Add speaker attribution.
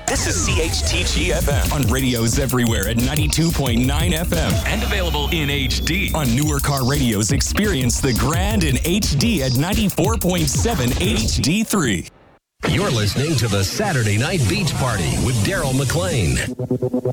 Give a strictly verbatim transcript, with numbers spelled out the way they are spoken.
Speaker 1: This is C H T G F M.
Speaker 2: On radios everywhere at ninety-two point nine F M.
Speaker 1: And available in H D.
Speaker 2: On newer car radios, experience the grand in H D at ninety-four point seven H D three.
Speaker 3: You're listening to the Saturday Night Beach Party with Daryl McLean.